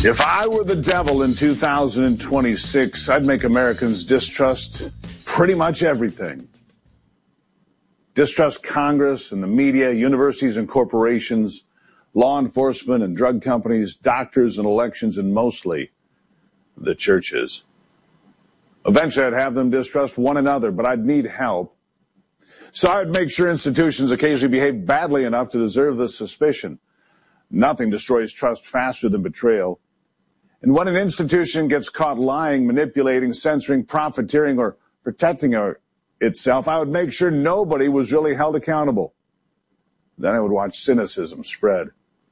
If I were the devil in 2026, I'd make Americans distrust pretty much everything. Distrust Congress and the media, universities and corporations, law enforcement and drug companies, doctors and elections, and mostly the churches. Eventually, I'd have them distrust one another, but I'd need help. So I'd make sure institutions occasionally behave badly enough to deserve the suspicion. Nothing destroys trust faster than betrayal. And when an institution gets caught lying, manipulating, censoring, profiteering, or protecting itself, I would make sure nobody was really held accountable. Then I would watch cynicism spread.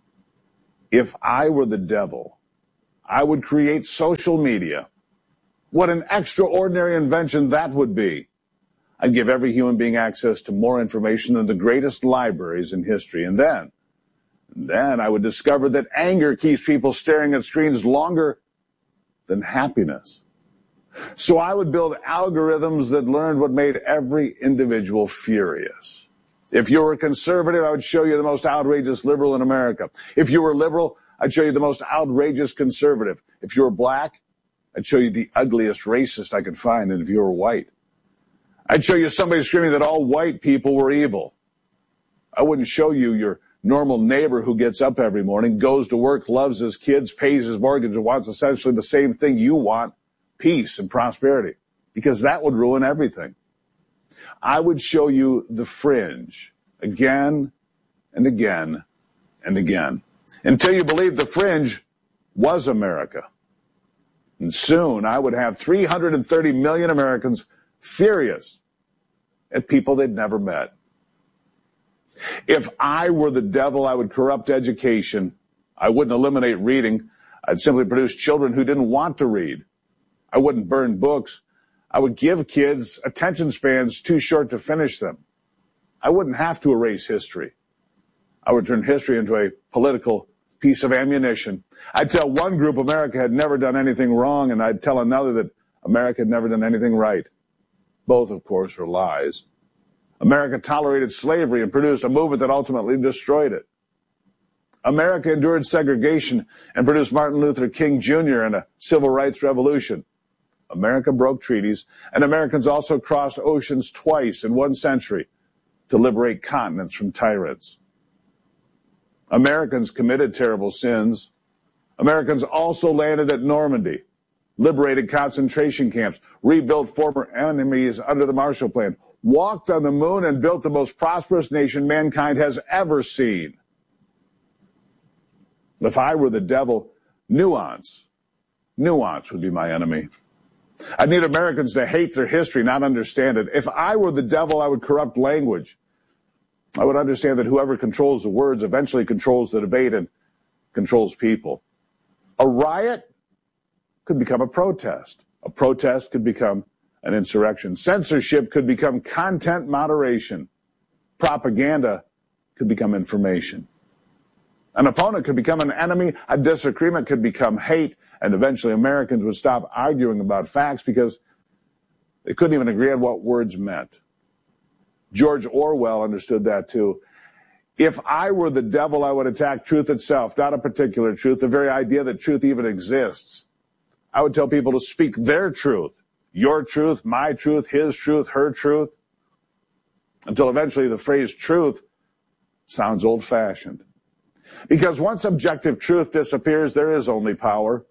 If I were the devil, I would create social media. What an extraordinary invention that would be. I'd give every human being access to more information than the greatest libraries in history. And then I would discover that anger keeps people staring at screens longer than happiness. So I would build algorithms that learned what made every individual furious. If you were a conservative, I would show you the most outrageous liberal in America. If you were liberal, I'd show you the most outrageous conservative. If you were black, I'd show you the ugliest racist I could find. And if you were white, I'd show you somebody screaming that all white people were evil. I wouldn't show you your normal neighbor who gets up every morning, goes to work, loves his kids, pays his mortgage, and wants essentially the same thing you want, peace and prosperity, because that would ruin everything. I would show you the fringe again and again and again until you believed the fringe was America. And soon I would have 330 million Americans furious at people they'd never met. If I were the devil, I would corrupt education. I wouldn't eliminate reading. I'd simply produce children who didn't want to read. I wouldn't burn books. I would give kids attention spans too short to finish them. I wouldn't have to erase history. I would turn history into a political piece of ammunition. I'd tell one group America had never done anything wrong, and I'd tell another that America had never done anything right. Both, of course, are lies. America tolerated slavery and produced a movement that ultimately destroyed it. America endured segregation and produced Martin Luther King Jr. and a civil rights revolution. America broke treaties, and Americans also crossed oceans twice in 1 century to liberate continents from tyrants. Americans committed terrible sins. Americans also landed at Normandy, liberated concentration camps, rebuilt former enemies under the Marshall Plan, walked on the moon, and built the most prosperous nation mankind has ever seen. If I were the devil, nuance would be my enemy. I'd need Americans to hate their history, not understand it. If I were the devil, I would corrupt language. I would understand that whoever controls the words eventually controls the debate and controls people. A riot could become a protest. A protest could become an insurrection. Censorship could become content moderation. Propaganda could become information. An opponent could become an enemy. A disagreement could become hate. And eventually Americans would stop arguing about facts because they couldn't even agree on what words meant. George Orwell understood that too. If I were the devil, I would attack truth itself, not a particular truth, the very idea that truth even exists. I would tell people to speak their truth. Your truth, my truth, his truth, her truth, until eventually the phrase truth sounds old-fashioned. Because once objective truth disappears, there is only power.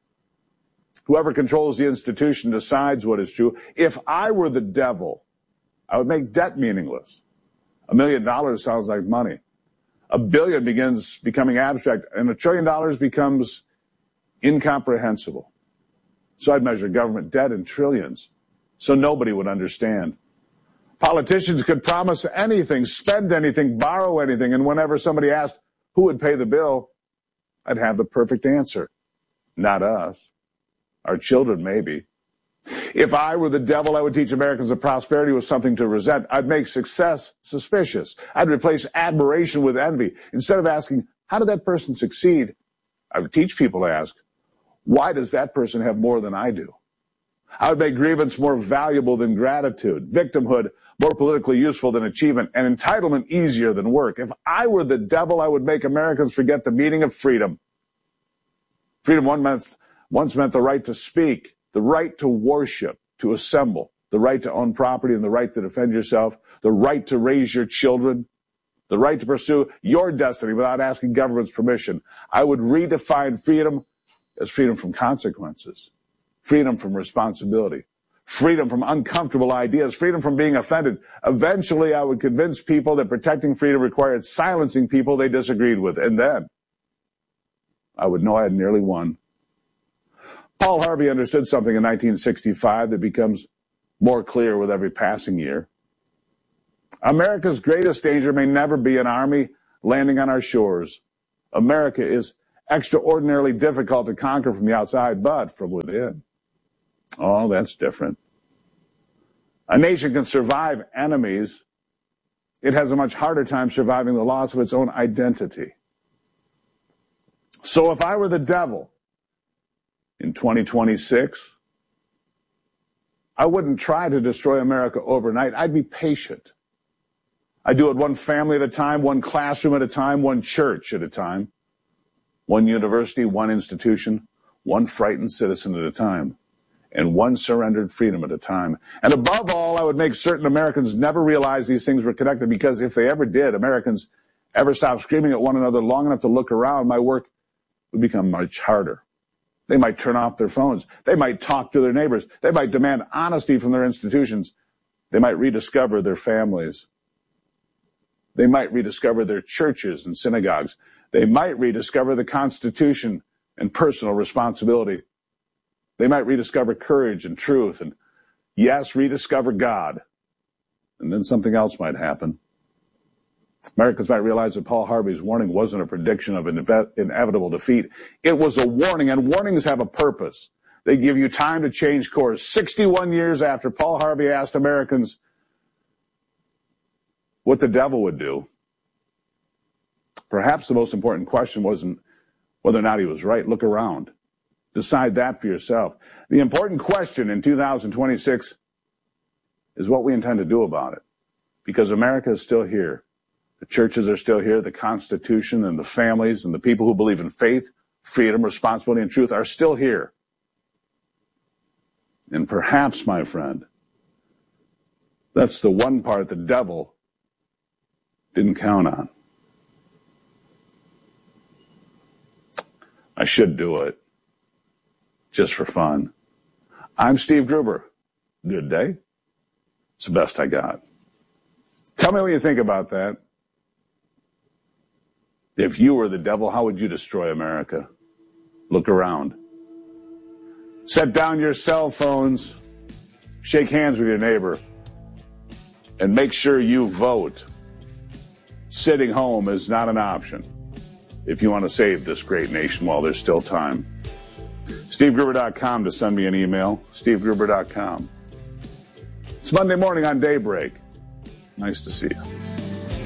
Whoever controls the institution decides what is true. If I were the devil, I would make debt meaningless. $1 million sounds like money. $1 billion begins becoming abstract, and $1 trillion becomes incomprehensible. So I'd measure government debt in trillions, so nobody would understand. Politicians could promise anything, spend anything, borrow anything, and whenever somebody asked who would pay the bill, I'd have the perfect answer. Not us. Our children, maybe. If I were the devil, I would teach Americans that prosperity was something to resent. I'd make success suspicious. I'd replace admiration with envy. Instead of asking, how did that person succeed? I would teach people to ask, why does that person have more than I do? I would make grievance more valuable than gratitude, victimhood more politically useful than achievement, and entitlement easier than work. If I were the devil, I would make Americans forget the meaning of freedom. Freedom once meant the right to speak, the right to worship, to assemble, the right to own property and the right to defend yourself, the right to raise your children, the right to pursue your destiny without asking government's permission. I would redefine freedom as freedom from consequences, freedom from responsibility, freedom from uncomfortable ideas, freedom from being offended. Eventually, I would convince people that protecting freedom required silencing people they disagreed with. And then I would know I had nearly won. Paul Harvey understood something in 1965 that becomes more clear with every passing year. America's greatest danger may never be an army landing on our shores. America is extraordinarily difficult to conquer from the outside, but from within. Oh, that's different. A nation can survive enemies. It has a much harder time surviving the loss of its own identity. So if I were the devil in 2026, I wouldn't try to destroy America overnight. I'd be patient. I'd do it one family at a time, one classroom at a time, one church at a time, one university, one institution, one frightened citizen at a time, and one surrendered freedom at a time. And above all, I would make certain Americans never realize these things were connected, because if they ever did, Americans ever stopped screaming at one another long enough to look around, my work would become much harder. They might turn off their phones. They might talk to their neighbors. They might demand honesty from their institutions. They might rediscover their families. They might rediscover their churches and synagogues. They might rediscover the Constitution and personal responsibility. They might rediscover courage and truth and, yes, rediscover God. And then something else might happen. Americans might realize that Paul Harvey's warning wasn't a prediction of inevitable defeat. It was a warning, and warnings have a purpose. They give you time to change course. 61 years after Paul Harvey asked Americans what the devil would do, perhaps the most important question wasn't whether or not he was right. Look around. Decide that for yourself. The important question in 2026 is what we intend to do about it, because America is still here. The churches are still here. The Constitution and the families and the people who believe in faith, freedom, responsibility, and truth are still here. And perhaps, my friend, that's the one part the devil didn't count on. I should do it just for fun. I'm Steve Gruber. Good day. It's the best I got. Tell me what you think about that. If you were the devil, how would you destroy America? Look around. Set down your cell phones, shake hands with your neighbor, and make sure you vote. Sitting home is not an option if you want to save this great nation while there's still time. SteveGruber.com to send me an email. SteveGruber.com. It's Monday morning on Daybreak. Nice to see you.